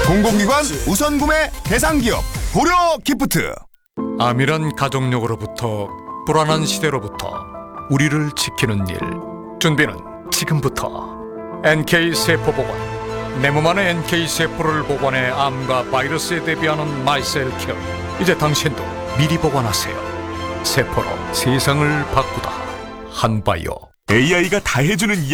공공기관 우선 구매 대상 기업 고려 기프트. 암이란 가족력으로부터 불안한 시대로부터 우리를 지키는 일. 준비는 지금부터. NK세포보건. 내 몸 안에 NK세포를 보관해 암과 바이러스에 대비하는 마이셀케어. 이제 당신도 미리 보관하세요. 세포로 세상을 바꾸다. 한바이오. AI가 다 해주는 이야기.